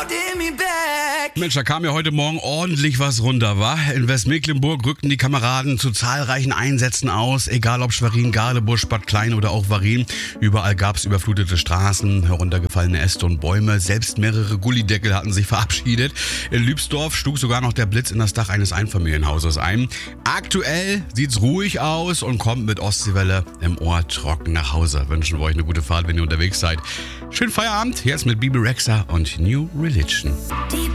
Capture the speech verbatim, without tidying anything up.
Mensch, da kam ja heute Morgen ordentlich was runter, wa? In Westmecklenburg rückten die Kameraden zu zahlreichen Einsätzen aus, egal ob Schwerin, Gardebusch, Bad Klein oder auch Warin. Überall gab's überflutete Straßen, heruntergefallene Äste und Bäume. Selbst mehrere Gullideckel hatten sich verabschiedet. In Lübsdorf schlug sogar noch der Blitz in das Dach eines Einfamilienhauses ein. Aktuell sieht's ruhig aus und kommt mit Ostseewelle im Ohr trocken nach Hause. Wünschen wir euch eine gute Fahrt, wenn ihr unterwegs seid. Schönen Feierabend, jetzt mit Bebe Rexha und New Religion.